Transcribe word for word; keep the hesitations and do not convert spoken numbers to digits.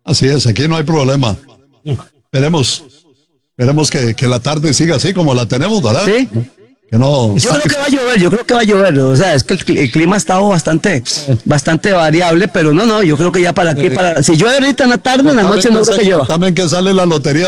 Así es, aquí no hay problema. Esperemos, esperemos que, que la tarde siga así como la tenemos, ¿verdad? Sí. Que no. Yo creo que va a llover, yo creo que va a llover, o sea, es que el, cli- el clima ha estado bastante, bastante variable, pero no, no, yo creo que ya para aquí, para, si llueve ahorita en la tarde, en la noche no creo que llueva. También que sale la lotería